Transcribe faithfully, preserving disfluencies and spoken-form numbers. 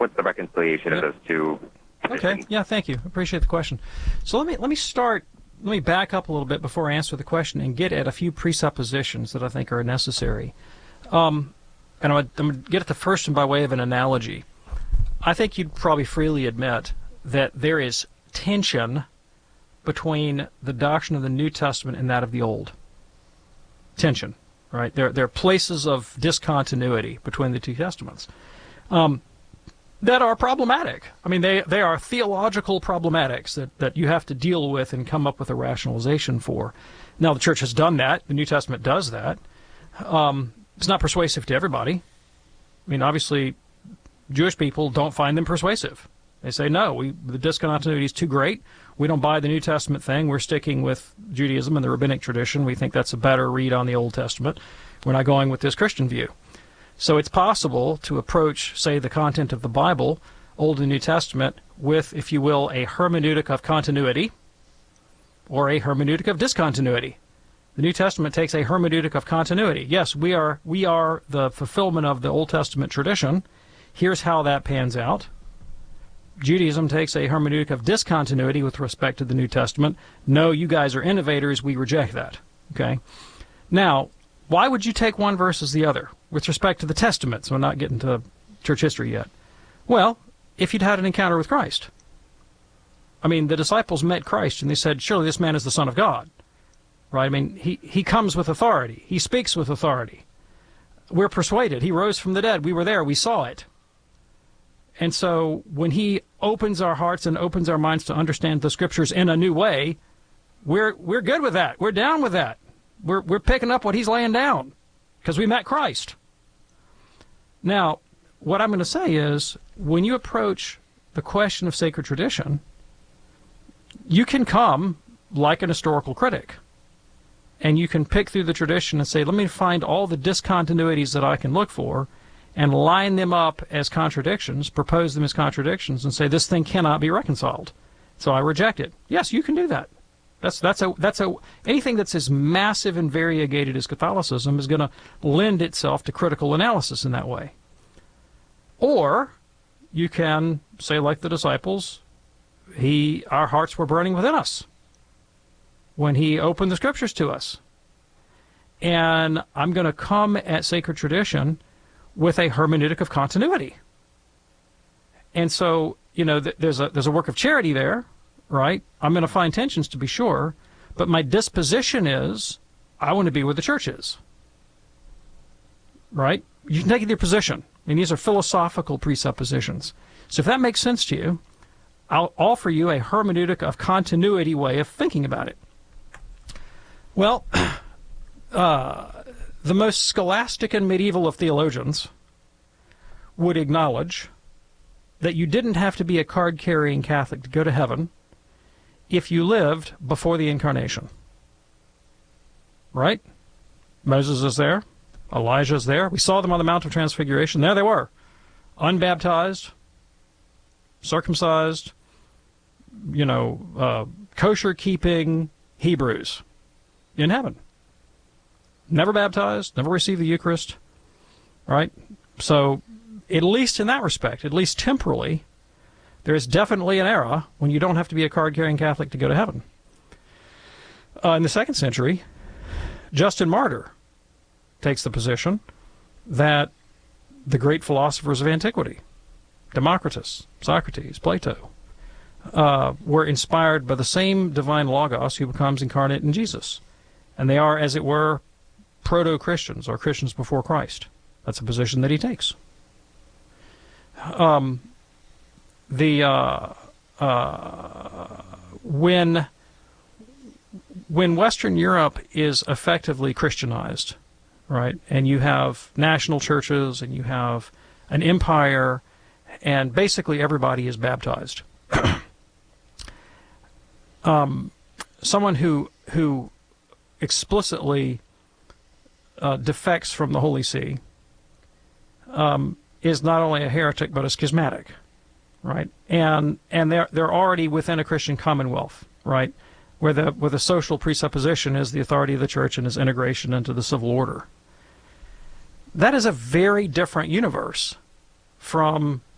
what's the reconciliation yep. of those two positions? Okay, yeah, thank you. Appreciate the question. So let me let me start, let me back up a little bit before I answer the question and get at a few presuppositions that I think are necessary. Um, and I'm, I'm going to get at the first one by way of an analogy. I think you'd probably freely admit that there is tension between the doctrine of the New Testament and that of the Old. Tension, right? There, there are places of discontinuity between the two testaments um, that are problematic. I mean, they, they are theological problematics that, that you have to deal with and come up with a rationalization for. Now, the Church has done that. The New Testament does that. Um, it's not persuasive to everybody. I mean, obviously, Jewish people don't find them persuasive. They say, no, we, the discontinuity is too great. We don't buy the New Testament thing. We're sticking with Judaism and the rabbinic tradition. We think that's a better read on the Old Testament. We're not going with this Christian view. So it's possible to approach, say, the content of the Bible, Old and New Testament, with, if you will, a hermeneutic of continuity or a hermeneutic of discontinuity. The New Testament takes a hermeneutic of continuity. Yes, we are, we are the fulfillment of the Old Testament tradition. Here's how that pans out. Judaism takes a hermeneutic of discontinuity with respect to the New Testament. No, you guys are innovators. We reject that. Okay. Now, why would you take one versus the other with respect to the Testament? So we're not getting to church history yet. Well, if you'd had an encounter with Christ. I mean, the disciples met Christ and they said, surely this man is the Son of God. Right? I mean, he, he comes with authority. He speaks with authority. We're persuaded. He rose from the dead. We were there. We saw it. And so when he opens our hearts and opens our minds to understand the Scriptures in a new way, we're we're good with that. We're down with that. We're we're picking up what he's laying down because we met Christ. Now, what I'm going to say is when you approach the question of sacred tradition, you can come like an historical critic. And you can pick through the tradition and say, let me find all the discontinuities that I can look for and line them up as contradictions, propose them as contradictions, and say this thing cannot be reconciled. So I reject it. Yes, you can do that. That's that's a that's a anything that's as massive and variegated as Catholicism is going to lend itself to critical analysis in that way. Or you can say, like the disciples, he our hearts were burning within us when he opened the Scriptures to us, and I'm going to come at sacred tradition with a hermeneutic of continuity. And so, you know, th there's a there's a work of charity there, right? I'm going to find tensions to be sure, but my disposition is I want to be where the church is. Right? You can take either position. I mean, these are philosophical presuppositions. So if that makes sense to you, I'll offer you a hermeneutic of continuity way of thinking about it. Well, uh, the most scholastic and medieval of theologians would acknowledge that you didn't have to be a card-carrying Catholic to go to heaven if you lived before the Incarnation. Right? Moses is there. Elijah is there. We saw them on the Mount of Transfiguration. There they were. Unbaptized, circumcised, you know, uh, kosher-keeping Hebrews in heaven. Never baptized, never received the Eucharist, right? So, at least in that respect, at least temporally, there is definitely an era when you don't have to be a card-carrying Catholic to go to heaven. Uh, in the second century, Justin Martyr takes the position that the great philosophers of antiquity, Democritus, Socrates, Plato, uh, were inspired by the same divine Logos who becomes incarnate in Jesus. And they are, as it were, proto-Christians, or Christians before Christ. That's a position that he takes. Um, the uh, uh, when when Western Europe is effectively Christianized, right, and you have national churches, and you have an empire, and basically everybody is baptized. um, someone who who explicitly uh, defects from the Holy See um, is not only a heretic but a schismatic, right? And and they're they're already within a Christian commonwealth, right? Where the where the social presupposition is the authority of the church and its integration into the civil order. That is a very different universe from